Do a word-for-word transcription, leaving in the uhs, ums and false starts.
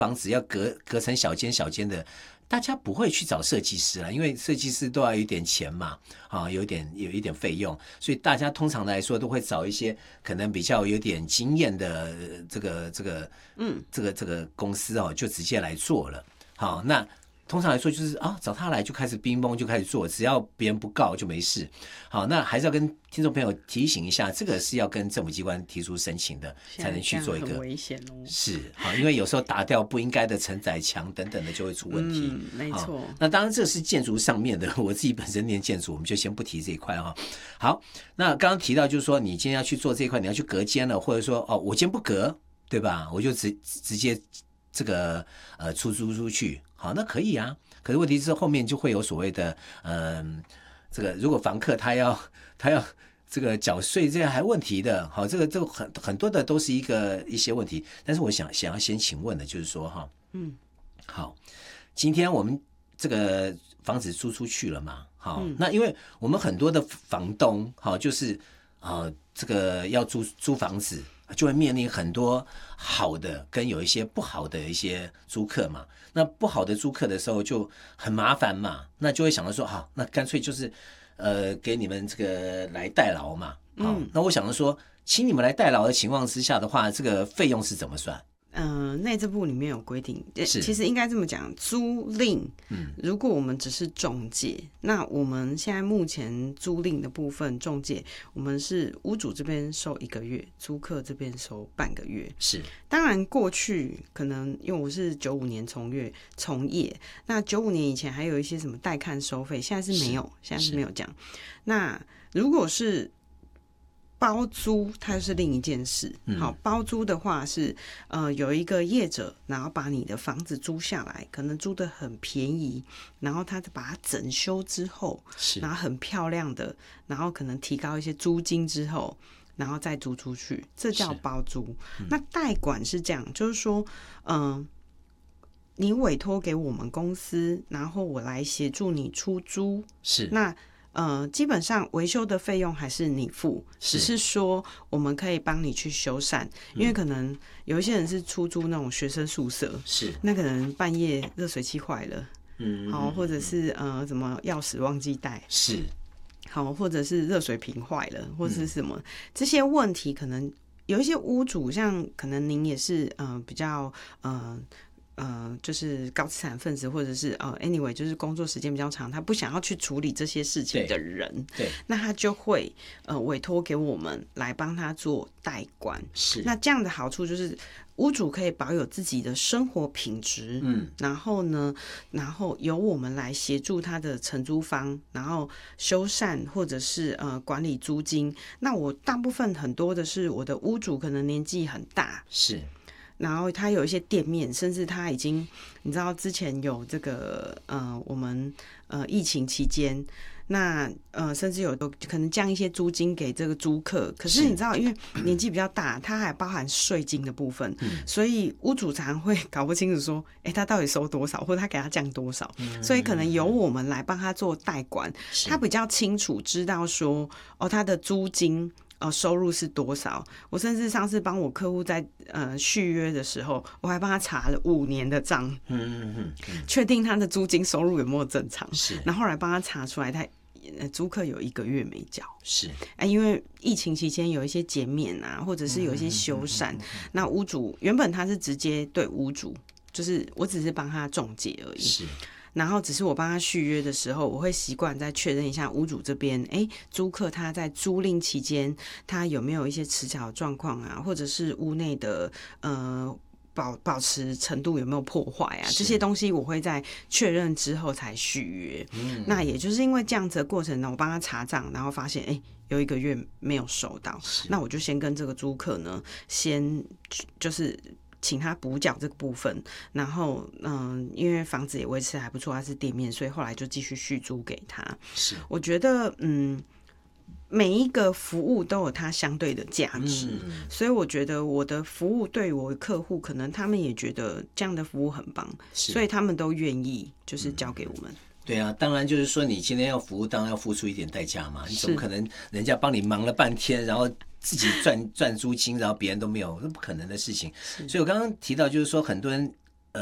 房子要隔隔成小间小间的，大家不会去找设计师啦，因为设计师都要有点钱嘛，啊，有点有一点费用，所以大家通常来说都会找一些可能比较有点经验的这个这个嗯这个这个公司哦，就直接来做了。好，那通常来说就是啊，找他来就开始冰崩就开始做，只要别人不告就没事。好，那还是要跟听众朋友提醒一下，这个是要跟政府机关提出申请的，才能去做一个。 很危险哦。 是，好，因为有时候打掉不应该的承载墙等等的就会出问题。 嗯，没错。 那当然这是建筑上面的，我自己本身念建筑，我们就先不提这一块哈。好，那刚刚提到就是说，你今天要去做这一块，你要去隔间了，或者说哦，我今天不隔，对吧？我就直直接这个呃出租出去，好，那可以啊。可是问题是后面就会有所谓的，嗯、呃，这个如果房客他要他要这个缴税，这样还问题的，好，这个这个很很多的都是一个一些问题。但是我想想要先请问的就是说哈，嗯，好，今天我们这个房子租出去了嘛，好，嗯、那因为我们很多的房东，好，就是啊、呃，这个要租租房子。就会面临很多好的跟有一些不好的一些租客嘛，那不好的租客的时候就很麻烦嘛，那就会想到说好，那干脆就是呃给你们这个来代劳嘛，好，嗯、那我想着说，请你们来代劳的情况之下的话，这个费用是怎么算？ 呃，内政部里面有规定，其实应该这么讲，租赁，嗯，如果我们只是中介，那我们现在目前租赁的部分中介，我们是屋主这边收一个月，租客这边收半个月。 是， 当然过去可能因为我是九五年从业从业，那九五年以前还有一些什么带看收费，现在是没有，现在是没有这样。那如果是包租它就是另一件事。好，包租的话是呃有一个业者，然后把你的房子租下来，可能租得很便宜，然后他把它整修之后，然后很漂亮的，然后可能提高一些租金之后，然后再租出去，这叫包租。嗯、那代管是这样，就是说，嗯、呃，你委托给我们公司，然后我来协助你出租， 是那。呃，基本上维修的费用还是你付，只是说我们可以帮你去修缮，因为可能有一些人是出租那种学生宿舍， 是那可能半夜热水器坏了，嗯，好，或者是呃什么钥匙忘记带， 是好，或者是热水瓶坏了，或者是什么、嗯、这些问题，可能有一些屋主，像可能您也是呃比较呃。呃，就是高资产分子，或者是呃，anyway， 就是工作时间比较长，他不想要去处理这些事情的人， 对，对那他就会呃委托给我们来帮他做代管。 是， 那这样的好处就是屋主可以保有自己的生活品质，嗯，然后呢，然后由我们来协助他的承租方，然后修缮或者是呃管理租金。那我大部分很多的是我的屋主可能年纪很大， 是。 然后他有一些店面，甚至他已经，你知道之前有这个呃，我们呃疫情期间，那呃甚至有可能降一些租金给这个租客。可是你知道，因为年纪比较大，他还包含税金的部分，嗯、所以屋主常会搞不清楚说，哎，他到底收多少，或者他给他降多少，嗯、所以可能由我们来帮他做代管，他比较清楚知道说，哦，他的租金。呃，收入是多少？我甚至上次帮我客户在呃续约的时候，我还帮他查了五年的账，嗯嗯嗯，确定他的租金收入有没有正常。 是， 然后后来帮他查出来，他租客有一个月没缴。 是， 哎、啊，因为疫情期间有一些减免啊，或者是有一些修缮，嗯嗯嗯嗯、那屋主原本他是直接对屋主，就是我只是帮他中介而已。 是。 然后只是我帮他续约的时候，我会习惯再确认一下屋主这边，哎，租客他在租赁期间，他有没有一些迟缴的状况啊，或者是屋内的呃保保持程度有没有破坏啊，这些东西我会在确认之后才续约。嗯、那也就是因为这样子的过程呢，我帮他查账，然后发现哎有一个月没有收到，那我就先跟这个租客呢，先就是请他补缴这个部分，然后嗯，因为房子也维持还不错，他是店面，所以后来就继续续租给他。是，我觉得嗯。每一个服务都有它相对的价值，嗯、所以我觉得我的服务对我的客户，可能他们也觉得这样的服务很棒，所以他们都愿意就是交给我们。嗯、 对啊，当然就是说你今天要服务，当然要付出一点代价嘛。你怎么可能人家帮你忙了半天，然后自己赚赚租金，然后别人都没有，那不可能的事情。所以我刚刚提到就是说，很多人